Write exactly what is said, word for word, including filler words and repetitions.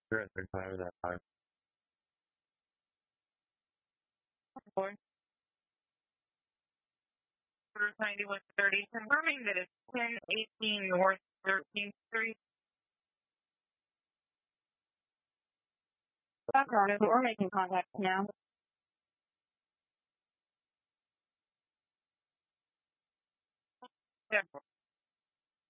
You're at thirty-five that five. Four. ninety-one thirty, confirming that it's ten eighteen North thirteenth Street. That's right, but we're making contact now. Yeah.